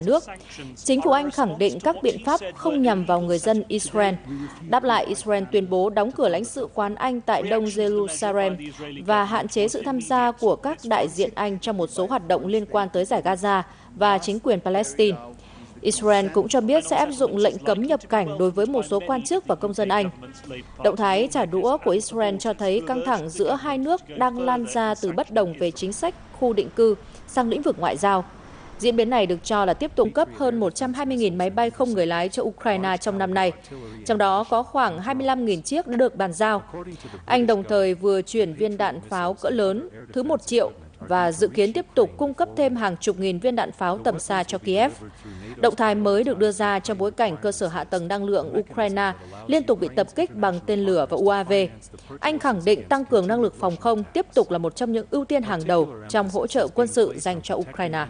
nước. Chính phủ Anh khẳng định các biện pháp không nhằm vào người dân Israel. Đáp lại, Israel tuyên bố đóng cửa lãnh sự quán Anh tại Đông Jerusalem và hạn chế sự tham gia của các đại diện Anh trong một số hoạt động liên quan tới Dải Gaza và chính quyền Palestine. Israel cũng cho biết sẽ áp dụng lệnh cấm nhập cảnh đối với một số quan chức và công dân Anh. Động thái trả đũa của Israel cho thấy căng thẳng giữa hai nước đang lan ra từ bất đồng về chính sách khu định cư sang lĩnh vực ngoại giao. Diễn biến này được cho là tiếp tục cấp hơn 120.000 máy bay không người lái cho Ukraine trong năm nay, trong đó có khoảng 25.000 chiếc đã được bàn giao. Anh đồng thời vừa chuyển viên đạn pháo cỡ lớn thứ 1 triệu và dự kiến tiếp tục cung cấp thêm hàng chục nghìn viên đạn pháo tầm xa cho Kiev. Động thái mới được đưa ra trong bối cảnh cơ sở hạ tầng năng lượng Ukraine liên tục bị tập kích bằng tên lửa và UAV. Anh khẳng định tăng cường năng lực phòng không tiếp tục là một trong những ưu tiên hàng đầu trong hỗ trợ quân sự dành cho Ukraine.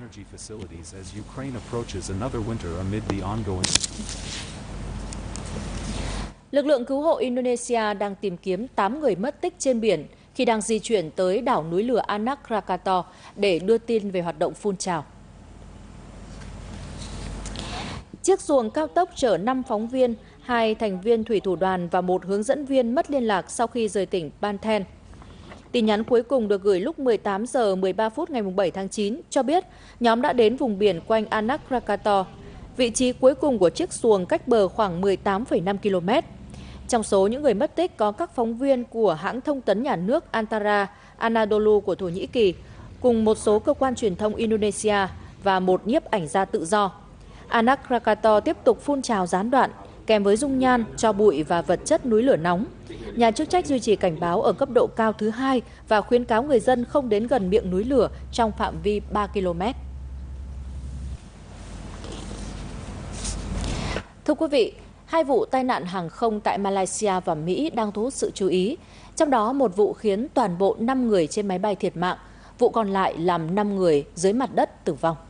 Lực lượng cứu hộ Indonesia đang tìm kiếm 8 người mất tích trên biển khi đang di chuyển tới đảo núi lửa Anak Krakatau để đưa tin về hoạt động phun trào. Chiếc xuồng cao tốc chở 5 phóng viên, 2 thành viên thủy thủ đoàn và 1 hướng dẫn viên mất liên lạc sau khi rời tỉnh Banten. Tin nhắn cuối cùng được gửi lúc 18 giờ 13 phút ngày 7 tháng 9 cho biết nhóm đã đến vùng biển quanh Anak Krakatau. Vị trí cuối cùng của chiếc xuồng cách bờ khoảng 18,5 km. Trong số những người mất tích có các phóng viên của hãng thông tấn nhà nước Antara Anadolu của Thổ Nhĩ Kỳ, cùng một số cơ quan truyền thông Indonesia và một nhiếp ảnh gia tự do. Anak Krakatau tiếp tục phun trào gián đoạn, kèm với dung nhan, tro bụi và vật chất núi lửa nóng. Nhà chức trách duy trì cảnh báo ở cấp độ cao thứ 2 và khuyến cáo người dân không đến gần miệng núi lửa trong phạm vi 3 km. Thưa quý vị, 2 vụ tai nạn hàng không tại Malaysia và Mỹ đang thu hút sự chú ý. Trong đó một vụ khiến toàn bộ 5 người trên máy bay thiệt mạng, vụ còn lại làm 5 người dưới mặt đất tử vong.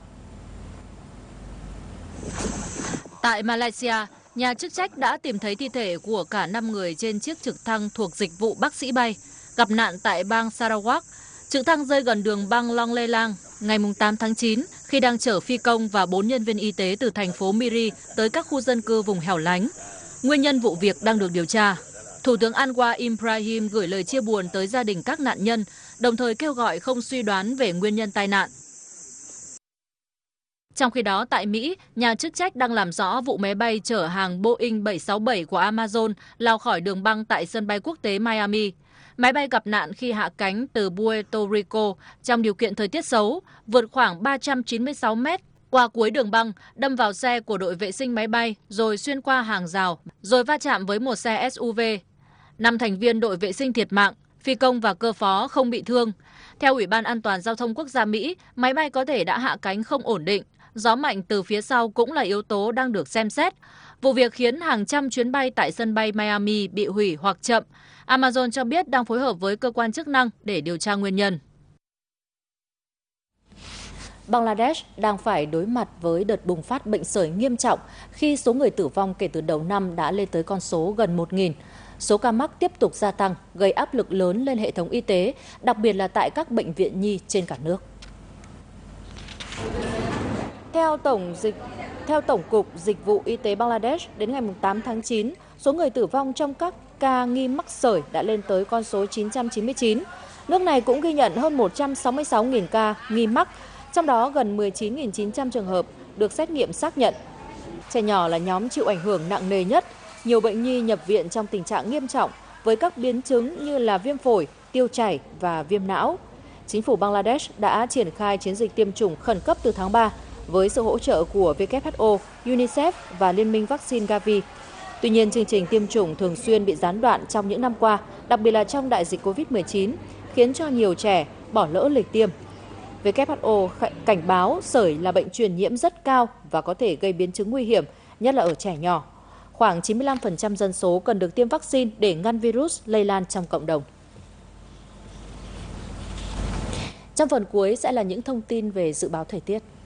Tại Malaysia, nhà chức trách đã tìm thấy thi thể của cả 5 người trên chiếc trực thăng thuộc dịch vụ bác sĩ bay, gặp nạn tại bang Sarawak. Trực thăng rơi gần đường băng Long Lê Lang ngày 8 tháng 9 khi đang chở phi công và 4 nhân viên y tế từ thành phố Miri tới các khu dân cư vùng hẻo lánh. Nguyên nhân vụ việc đang được điều tra. Thủ tướng Anwar Ibrahim gửi lời chia buồn tới gia đình các nạn nhân, đồng thời kêu gọi không suy đoán về nguyên nhân tai nạn. Trong khi đó, tại Mỹ, nhà chức trách đang làm rõ vụ máy bay chở hàng Boeing 767 của Amazon lao khỏi đường băng tại sân bay quốc tế Miami. Máy bay gặp nạn khi hạ cánh từ Puerto Rico trong điều kiện thời tiết xấu, vượt khoảng 396 mét qua cuối đường băng, đâm vào xe của đội vệ sinh máy bay, rồi xuyên qua hàng rào, rồi va chạm với một xe SUV. 5 thành viên đội vệ sinh thiệt mạng, phi công và cơ phó không bị thương. Theo Ủy ban An toàn Giao thông Quốc gia Mỹ, máy bay có thể đã hạ cánh không ổn định. Gió mạnh từ phía sau cũng là yếu tố đang được xem xét. Vụ việc khiến hàng trăm chuyến bay tại sân bay Miami bị hủy hoặc chậm. Amazon cho biết đang phối hợp với cơ quan chức năng để điều tra nguyên nhân. Bangladesh đang phải đối mặt với đợt bùng phát bệnh sởi nghiêm trọng khi số người tử vong kể từ đầu năm đã lên tới con số gần 1.000. Số ca mắc tiếp tục gia tăng, gây áp lực lớn lên hệ thống y tế, đặc biệt là tại các bệnh viện nhi trên cả nước. Theo Tổng cục Dịch vụ Y tế Bangladesh, đến ngày 8 tháng 9, số người tử vong trong các ca nghi mắc sởi đã lên tới con số 999. Nước này cũng ghi nhận hơn 166.000 ca nghi mắc, trong đó gần 19.900 trường hợp được xét nghiệm xác nhận. Trẻ nhỏ là nhóm chịu ảnh hưởng nặng nề nhất, nhiều bệnh nhi nhập viện trong tình trạng nghiêm trọng với các biến chứng như là viêm phổi, tiêu chảy và viêm não. Chính phủ Bangladesh đã triển khai chiến dịch tiêm chủng khẩn cấp từ tháng 3 với sự hỗ trợ của WHO, UNICEF và Liên minh vaccine Gavi. Tuy nhiên, chương trình tiêm chủng thường xuyên bị gián đoạn trong những năm qua, đặc biệt là trong đại dịch COVID-19, khiến cho nhiều trẻ bỏ lỡ lịch tiêm. WHO cảnh báo sởi là bệnh truyền nhiễm rất cao và có thể gây biến chứng nguy hiểm, nhất là ở trẻ nhỏ. Khoảng 95% dân số cần được tiêm vaccine để ngăn virus lây lan trong cộng đồng. Trong phần cuối sẽ là những thông tin về dự báo thời tiết.